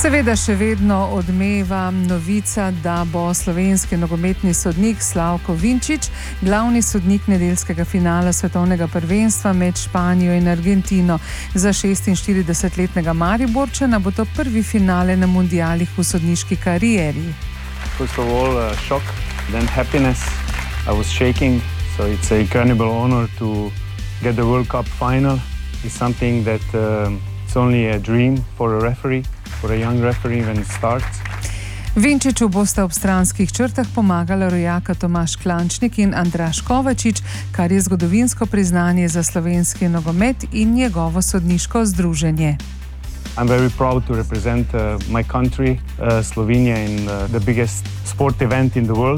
Seveda še vedno odmeva novica, da bo slovenski nogometni sodnik Slavko Vinčić glavni sodnik nedeljskega finala svetovnega prvenstva med Španijo in Argentino. Za 46-letnega Mariborčana bo to prvi finale na mundialih v sodniški karieri. First of all, shock, then happiness. I was shaking, so it's an incredible honor to get the World Cup final. It's something that it's only a dream for a referee. For a young referee when it starts. Vinčiću bosta ob stranskih črtah pomagala rojaka Tomaž Klančnik in Andraž Kovačič, kar je zgodovinsko priznanje za slovenski nogomet in njegovo sodniško združenje. I'm very proud to represent my country, Slovenia, in the biggest sport event in the world.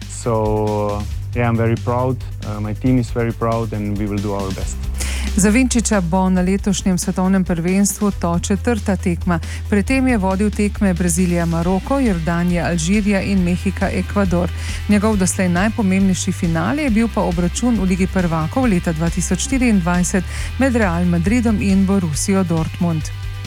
So yeah, I'm very proud. My team is very proud and we will do our best. Za Vinčića bo na letošnjem svetovnem prvenstvu to 4. tekma. Pred tem je vodil tekme Brazilija, Maroko, Jordanija, Alžirija in Mehika, Ekvador. Njegov doslej najpomembnejši finale je bil pa obračun v Ligi prvakov leta 2024 med Real Madridom in Borussijo Dortmund.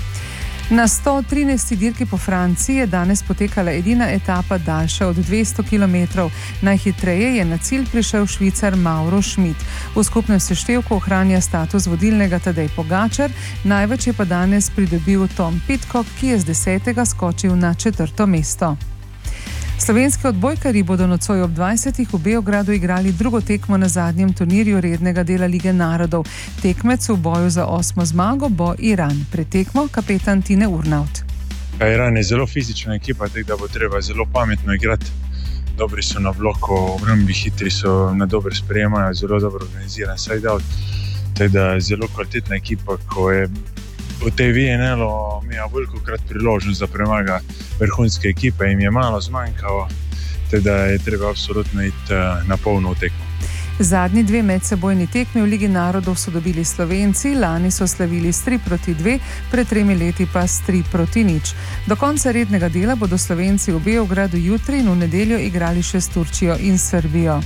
Na 113. dirki po Franciji je danes potekala edina etapa daljša od 200 km. Najhitreje je na cilj prišel Švicar Mauro Schmid. V skupnem seštevku ohranja status vodilnega Tadej Pogačar, največ je pa danes pridobil Tom Pidcock, ki je z 10. skočil na 4. mesto. Slovenski odbojkarji bodo nocoj ob 20. v Beogradu igrali drugo tekmo na zadnjem turnirju rednega dela Lige narodov. Tekmec v boju za 8. zmago bo Iran. Pred tekmo kapetan Tine Urnaut. Iran je zelo fizična ekipa, tako da bo treba zelo pametno igrati. Dobri so na bloku, obrambi hitri so, na dobro sprejemajo, zelo dobro organiziran side-out. Tako da je zelo kvalitetna ekipa, ko je v tej VNL-u imela velikokrat priložnost, da premaga vrhunske ekipe, jim je malo zmanjkalo, tako da je treba absolutno iti na polno v tekmo. Zadnji dve medsebojni tekmi v Ligi narodov so dobili Slovenci, lani so slavili s 3-2, pred 3 leti pa s 3-0. Do konca rednega dela bodo Slovenci v Beogradu jutri in v nedeljo igrali še s Turčijo in Srbijo.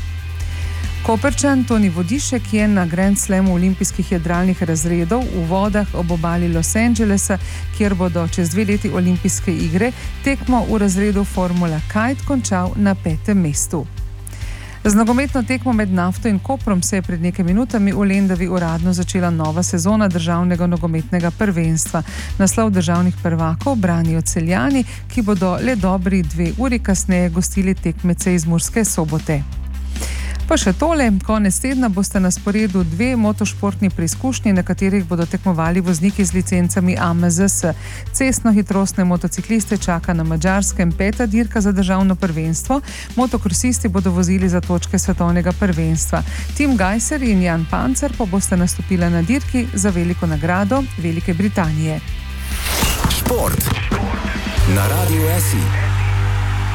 Koprčan Toni Vodišek je na Grand Slamu olimpijskih jadralnih razredov v vodah ob obali Los Angelesa, kjer bodo čez 2 leti olimpijske igre, tekmo v razredu Formula Kite končal na 5. mestu. Z nogometno tekmo med Nafto in Koprom se je pred nekaj minutami v Lendavi uradno začela nova sezona državnega nogometnega prvenstva. Naslov državnih prvakov branijo Celjani, ki bodo le dobri 2 uri kasneje gostili tekmece iz Murske Sobote. Pa še tole, konec tedna boste na sporedu 2 motošportni preizkušnji, na katerih bodo tekmovali vozniki z licencami AMZS. Cestno-hitrostne motocikliste čaka na Madžarskem 5. dirka za državno prvenstvo, motokrosisti bodo vozili za točke svetovnega prvenstva. Tim Gajser in Jan Pancer pa boste nastopili na dirki za veliko nagrado Velike Britanije. Šport na Radiu SI.